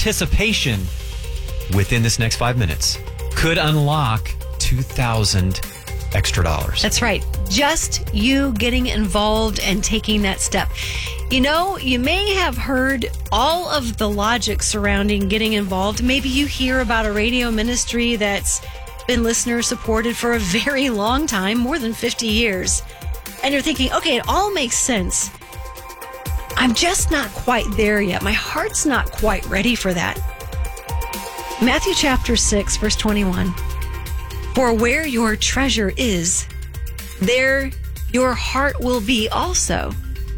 participation within this next 5 minutes could unlock $2,000 extra dollars. That's right. Just you getting involved and taking that step. You know, you may have heard all of the logic surrounding getting involved. Maybe you hear about a radio ministry that's been listener supported for a very long time, more than 50 years. And you're thinking, okay, it all makes sense. I'm just not quite there yet. My heart's not quite ready for that. Matthew chapter 6, verse 21. For where your treasure is, there your heart will be also.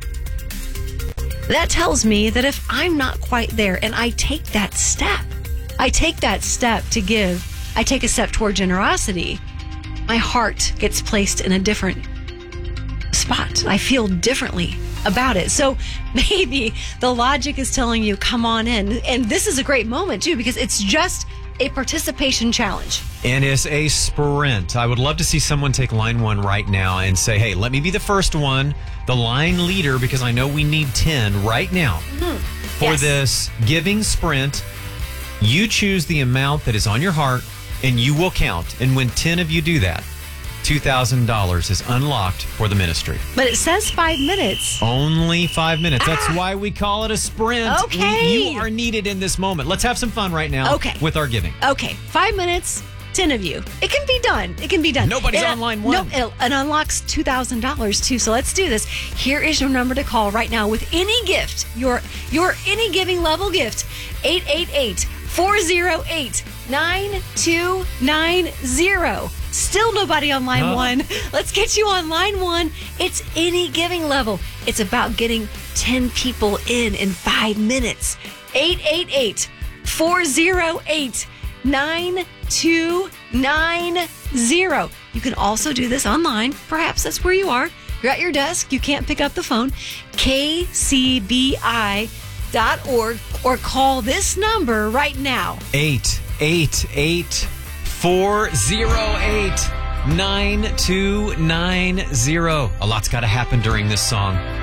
That tells me that if I'm not quite there and I take that step to give, I take a step toward generosity, my heart gets placed in a different spot. I feel differently about it. So maybe the logic is telling you, come on in. And this is a great moment too, because it's just a participation challenge. And it's a sprint. I would love to see someone take line 1 right now and say, hey, let me be the first one, the line leader, because I know we need 10 right now for this giving sprint. You choose the amount that is on your heart and you will count. And when 10 of you do that, $2,000 is unlocked for the ministry. But it says 5 minutes. Only 5 minutes. That's why we call it a sprint. Okay. You are needed in this moment. Let's have some fun right now with our giving. Okay. 5 minutes, 10 of you. It can be done. It can be done. Nobody's on line 1. No, it unlocks $2,000 too. So let's do this. Here is your number to call right now with any gift, your any giving level gift. 888-408-9290. Still nobody on line 1. Let's get you on line 1. It's any giving level. It's about getting 10 people in 5 minutes. 888-408-9290. You can also do this online. Perhaps that's where you are. You're at your desk. You can't pick up the phone. KCBI.org or call this number right now. 888-408-9290. A lot's got to happen during this song.